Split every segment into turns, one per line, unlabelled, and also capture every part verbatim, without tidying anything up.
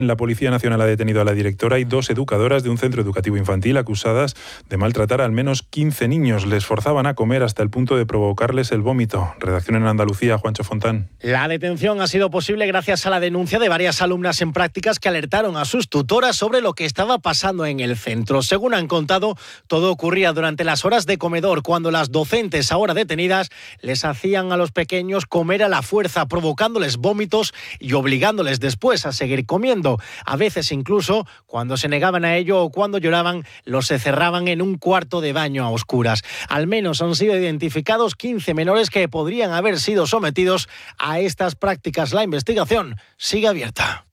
La Policía Nacional ha detenido a la directora y dos educadoras de un centro educativo infantil acusadas de maltratar a al menos quince niños. Les forzaban a comer hasta el punto de provocarles el vómito. Redacción en Andalucía, Juancho Fontán.
La detención ha sido posible gracias a la denuncia de varias alumnas en prácticas que alertaron a sus tutoras sobre lo que estaba pasando en el centro. Según han contado, todo ocurría durante las horas de comedor, cuando las docentes, ahora detenidas, les hacían a los pequeños comer a la fuerza, provocándoles vómitos y obligándoles después a seguir comiendo. A veces incluso, cuando se negaban a ello o cuando lloraban, los encerraban en un cuarto de baño a oscuras. Al menos han sido identificados quince menores que podrían haber sido sometidos a estas prácticas. La investigación sigue abierta.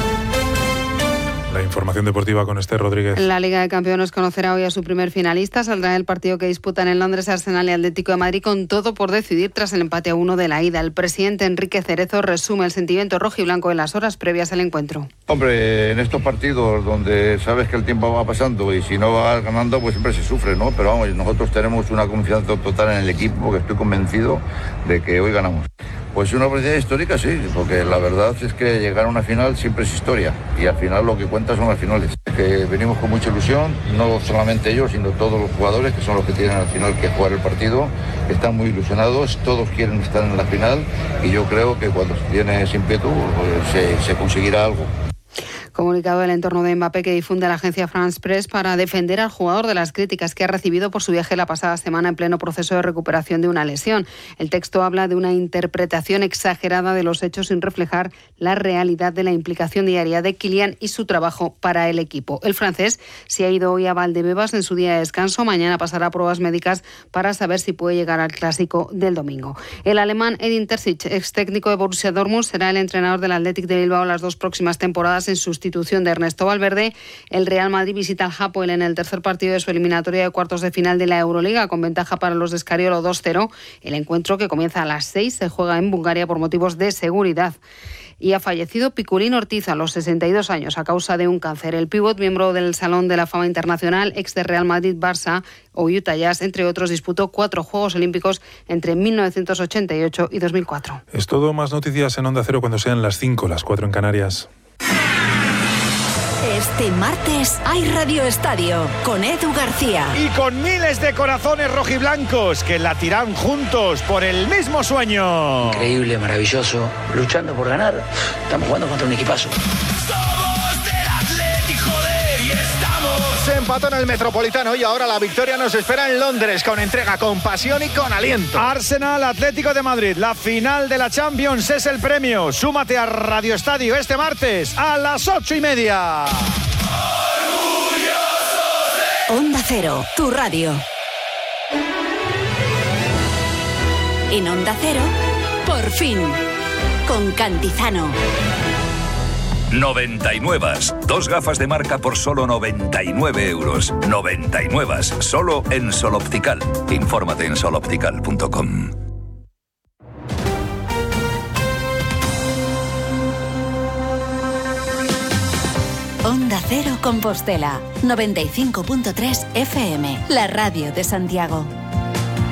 La información deportiva con Esther Rodríguez.
La Liga de Campeones conocerá hoy a su primer finalista. Saldrá el partido que disputan en Londres Arsenal y Atlético de Madrid, con todo por decidir tras el empate a uno de la ida. El presidente Enrique Cerezo resume el sentimiento rojiblanco en las horas previas al encuentro.
Hombre, en estos partidos donde sabes que el tiempo va pasando y si no vas ganando, pues siempre se sufre, ¿no? Pero vamos, nosotros tenemos una confianza total en el equipo, porque estoy convencido de que hoy ganamos. Pues una oportunidad histórica, sí, porque la verdad es que llegar a una final siempre es historia y al final lo que cuenta son las finales. Que venimos con mucha ilusión, no solamente ellos, sino todos los jugadores, que son los que tienen al final que jugar el partido, están muy ilusionados, todos quieren estar en la final y yo creo que cuando se tiene ese ímpetu pues, se, se conseguirá algo.
Comunicado del entorno de Mbappé que difunde la agencia France Press para defender al jugador de las críticas que ha recibido por su viaje la pasada semana en pleno proceso de recuperación de una lesión. El texto habla de una interpretación exagerada de los hechos sin reflejar la realidad de la implicación diaria de Kylian y su trabajo para el equipo. El francés se ha ido hoy a Valdebebas en su día de descanso. Mañana pasará pruebas médicas para saber si puede llegar al clásico del domingo. El alemán Edin Terzic, ex técnico de Borussia Dortmund, será el entrenador del Athletic de Bilbao las dos próximas temporadas en sustitución de Ernesto Valverde. El Real Madrid visita al Hapoel en el tercer partido de su eliminatoria de cuartos de final de la Euroliga, con ventaja para los de Escariolo dos cero. El encuentro, que comienza a las seis, se juega en Bulgaria por motivos de seguridad. Y ha fallecido Piculín Ortiz a los sesenta y dos años a causa de un cáncer. El pívot, miembro del Salón de la Fama Internacional, ex de Real Madrid, Barça o Utah Jazz, entre otros, disputó cuatro Juegos Olímpicos entre mil novecientos ochenta y ocho y dos mil cuatro.
Es todo. Más noticias en Onda Cero cuando sean las cinco, las cuatro en Canarias.
Este martes hay Radio Estadio con Edu García.
Y con miles de corazones rojiblancos que latirán juntos por el mismo sueño.
Increíble, maravilloso, luchando por ganar. Estamos jugando contra un equipazo.
Somos del Atleti, joder, y estamos. Se empató en el Metropolitano y ahora la victoria nos espera en Londres, con entrega, con pasión y con aliento. Arsenal Atlético de Madrid, la final de la Champions es el premio. Súmate a Radio Estadio este martes a las ocho y media.
Onda Cero, tu radio. En Onda Cero, por fin, con Cantizano.
noventa y nueve. Dos gafas de marca por solo noventa y nueve euros. noventa y nueve. Solo en Sol Optical. Infórmate en sol optical punto com.
Onda Cero Compostela, noventa y cinco punto tres F M, la radio de Santiago.